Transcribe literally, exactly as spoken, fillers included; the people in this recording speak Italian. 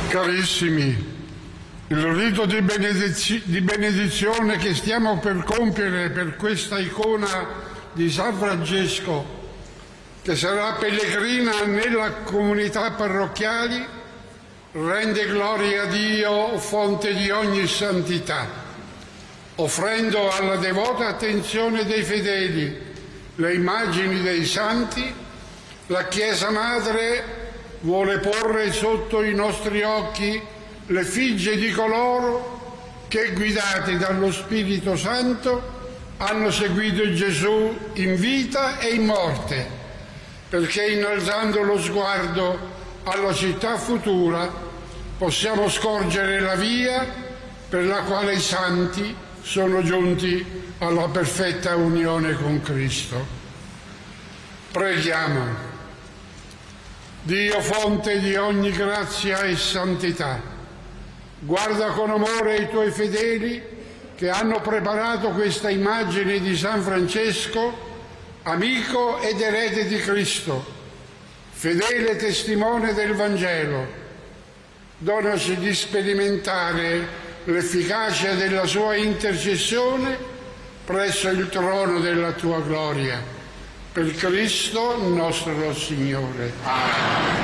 Carissimi, il rito di, benediz- di benedizione che stiamo per compiere per questa icona di San Francesco, che sarà pellegrina nella comunità parrocchiali, rende gloria a Dio, fonte di ogni santità, offrendo alla devota attenzione dei fedeli le immagini dei santi. La Chiesa Madre vuole porre sotto i nostri occhi l'effigie di coloro che, guidati dallo Spirito Santo, hanno seguito Gesù in vita e in morte, perché innalzando lo sguardo alla città futura possiamo scorgere la via per la quale i santi sono giunti alla perfetta unione con Cristo. Preghiamo. Dio, fonte di ogni grazia e santità, guarda con amore i tuoi fedeli che hanno preparato questa immagine di San Francesco, amico ed erede di Cristo, fedele testimone del Vangelo. Donaci di sperimentare l'efficacia della sua intercessione presso il trono della tua gloria. Per Cristo nostro Signore. Amen.